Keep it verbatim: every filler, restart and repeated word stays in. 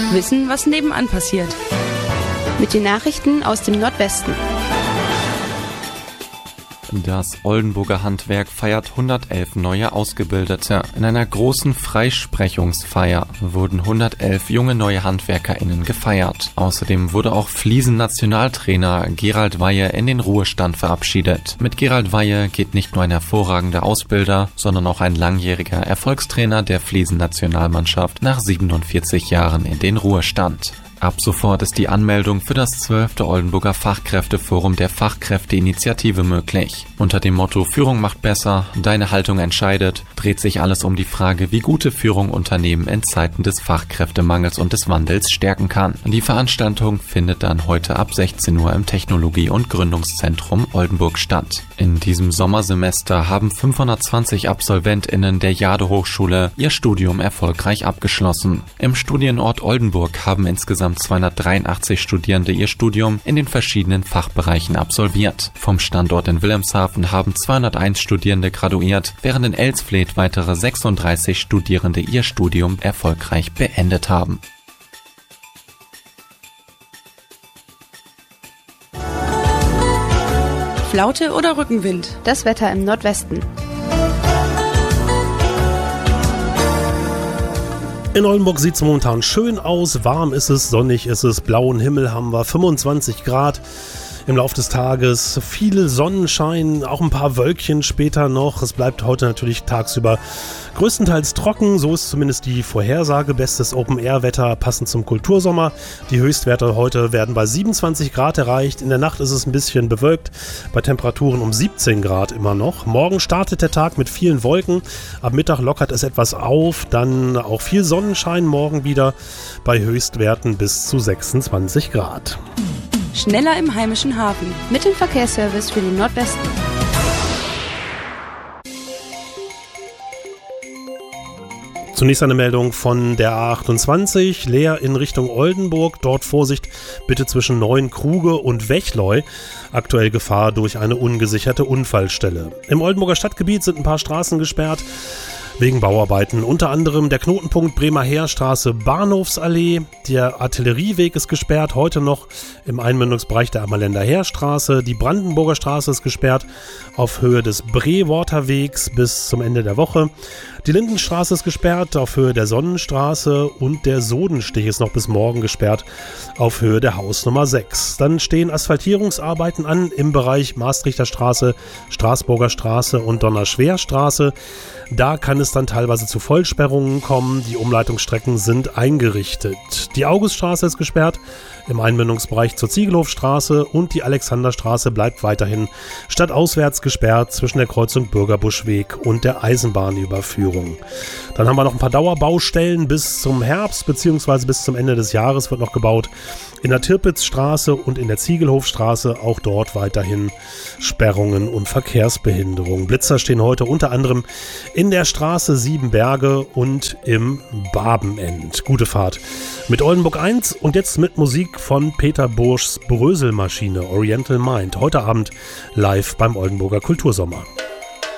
Wissen, was nebenan passiert. Mit den Nachrichten aus dem Nordwesten. Das Oldenburger Handwerk feiert hundertelf neue Ausgebildete. In einer großen Freisprechungsfeier wurden hundertelf junge neue HandwerkerInnen gefeiert. Außerdem wurde auch Fliesen-Nationaltrainer Gerald Weihe in den Ruhestand verabschiedet. Mit Gerald Weihe geht nicht nur ein hervorragender Ausbilder, sondern auch ein langjähriger Erfolgstrainer der Fliesen-Nationalmannschaft nach siebenundvierzig Jahren in den Ruhestand. Ab sofort ist die Anmeldung für das zwölfte Oldenburger Fachkräfteforum der Fachkräfteinitiative möglich. Unter dem Motto Führung macht besser, deine Haltung entscheidet, dreht sich alles um die Frage, wie gute Führung Unternehmen in Zeiten des Fachkräftemangels und des Wandels stärken kann. Die Veranstaltung findet dann heute ab sechzehn Uhr im Technologie- und Gründungszentrum Oldenburg statt. In diesem Sommersemester haben fünfhundertzwanzig AbsolventInnen der Jade-Hochschule ihr Studium erfolgreich abgeschlossen. Im Studienort Oldenburg haben insgesamt zweihundertdreiundachtzig Studierende ihr Studium in den verschiedenen Fachbereichen absolviert. Vom Standort in Wilhelmshaven haben zweihunderteins Studierende graduiert, während in Elsfleth weitere sechsunddreißig Studierende ihr Studium erfolgreich beendet haben. Flaute oder Rückenwind? Das Wetter im Nordwesten. In Oldenburg sieht es momentan schön aus, warm ist es, sonnig ist es, blauen Himmel haben wir, fünfundzwanzig Grad im Laufe des Tages, viel Sonnenschein, auch ein paar Wölkchen später noch. Es bleibt heute natürlich tagsüber größtenteils trocken, so ist zumindest die Vorhersage. Bestes Open-Air-Wetter passend zum Kultursommer. Die Höchstwerte heute werden bei siebenundzwanzig Grad erreicht. In der Nacht ist es ein bisschen bewölkt, bei Temperaturen um siebzehn Grad immer noch. Morgen startet der Tag mit vielen Wolken. Ab Mittag lockert es etwas auf, dann auch viel Sonnenschein morgen wieder bei Höchstwerten bis zu sechsundzwanzig Grad. Schneller im heimischen Hafen. Mit dem Verkehrsservice für den Nordwesten. Zunächst eine Meldung von der A achtundzwanzig, leer in Richtung Oldenburg. Dort Vorsicht bitte zwischen Neuenkruge und Wechleu. Aktuell Gefahr durch eine ungesicherte Unfallstelle. Im Oldenburger Stadtgebiet sind ein paar Straßen gesperrt wegen Bauarbeiten. Unter anderem der Knotenpunkt Bremer Heerstraße Bahnhofsallee. Der Artillerieweg ist gesperrt, heute noch im Einmündungsbereich der Ammerländer Heerstraße. Die Brandenburger Straße ist gesperrt auf Höhe des Brewarterwegs bis zum Ende der Woche. Die Lindenstraße ist gesperrt auf Höhe der Sonnenstraße und der Sodenstich ist noch bis morgen gesperrt auf Höhe der Hausnummer sechs. Dann stehen Asphaltierungsarbeiten an im Bereich Maastrichter Straße, Straßburger Straße und Donnerschwerstraße. Da kann es dann teilweise zu Vollsperrungen kommen. Die Umleitungsstrecken sind eingerichtet. Die Auguststraße ist gesperrt im Einmündungsbereich zur Ziegelhofstraße und die Alexanderstraße bleibt weiterhin stadtauswärts gesperrt zwischen der Kreuzung Bürgerbuschweg und der Eisenbahnüberführung. Dann haben wir noch ein paar Dauerbaustellen bis zum Herbst bzw. bis zum Ende des Jahres wird noch gebaut. In der Tirpitzstraße und in der Ziegelhofstraße auch dort weiterhin Sperrungen und Verkehrsbehinderung. Blitzer stehen heute unter anderem in der Straße Siebenberge und im Barbenend. Gute Fahrt mit Oldenburg eins und jetzt mit Musik von Peter Burschs Bröselmaschine Oriental Mind. Heute Abend live beim Oldenburger Kultursommer.